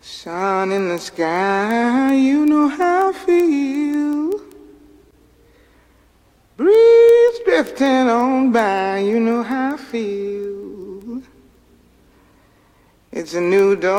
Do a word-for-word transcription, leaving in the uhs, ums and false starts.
Sun in the sky, you know how I feel. Breeze drifting on by, you know how I feel. It's a new dawn.